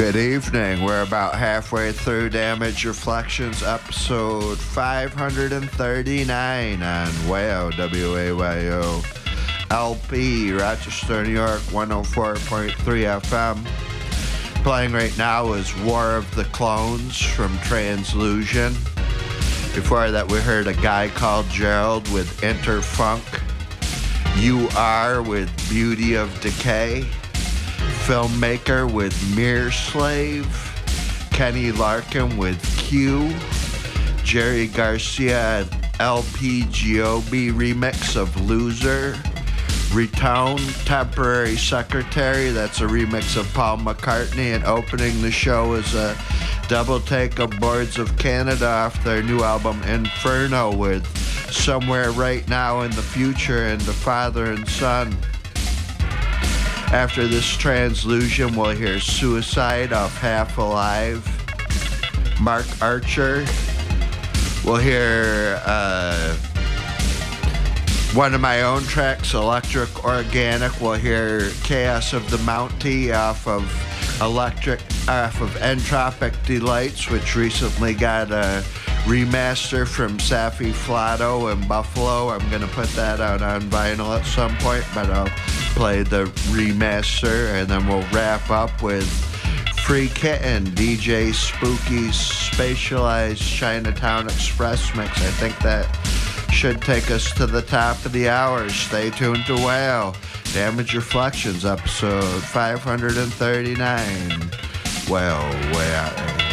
Good evening. We're about halfway through Damage Reflections, episode 539 on WAYO, W-A-Y-O, LP, Rochester, New York, 104.3 FM. Playing right now is War of the Clones from Translusion. Before that, we heard a guy called Gerald with Interfunk, You Are with Beauty of Decay, Filmmaker with Mirror Slave, Kenny Larkin with Q, Jerry Garcia LPGOB remix of Loser, Retone, Temporary Secretary, that's a remix of Paul McCartney, and opening the show is a double take of Boards of Canada off their new album Inferno with Somewhere Right Now in the Future and The Father and Son. After this Translusion, we'll hear Suicide off Half Alive, Mark Archer. We'll hear one of my own tracks, Electric Organic. We'll hear Chaos of the Mountie off of Entropic Delights, which recently got a remaster from Safi Flato in Buffalo. I'm going to put that out on vinyl at some point, but I'll play the remaster, and then we'll wrap up with Free Kitten, DJ Spooky's Spatialized Chinatown Express mix. I think that should take us to the top of the hour. Stay tuned to WAYO. Damage Reflections, episode 539. Well, way out there.